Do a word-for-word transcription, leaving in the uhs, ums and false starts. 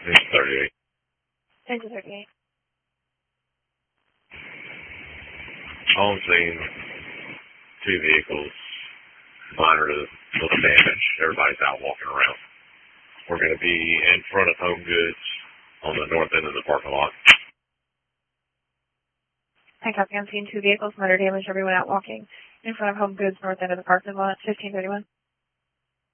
It's thirty-eight. ten to thirty-eight. On scene, two vehicles, minor to little damage. Everybody's out walking around. We're going to be in front of Home Goods on the north end of the parking lot. I copy. I'm seeing two vehicles, minor damage, everyone out walking in front of Home Goods, north end of the parking lot, fifteen thirty-one.